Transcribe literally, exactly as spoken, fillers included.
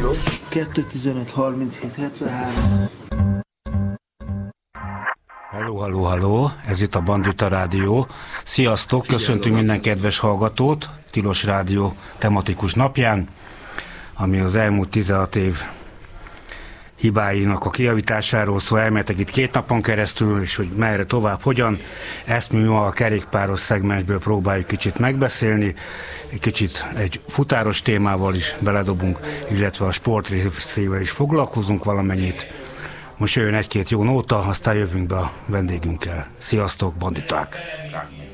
Rádió. kettő tizenöt harminchét hetvenhárom. Halló, halló, halló, ez itt a Bandita Rádió. Sziasztok, Figyelj, köszöntünk a... minden kedves hallgatót Tilos Rádió tematikus napján, ami az elmúlt tizenhat év hibáinak a kijavításáról szól. Elmehetek itt két napon keresztül, és hogy merre tovább, hogyan. Ezt mi ma a kerékpáros szegmensből próbáljuk kicsit megbeszélni, egy kicsit egy futáros témával is beledobunk, illetve a sport részével is foglalkozunk valamennyit. Most jön egy-két jó nóta, aztán jövünk be a vendégünkkel. Sziasztok, banditák!